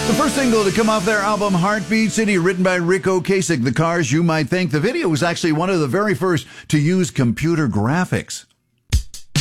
The first single to come off their album Heartbeat City, written by Rick Ocasek, The Cars You Might Think. The video was actually one of the very first to use computer graphics.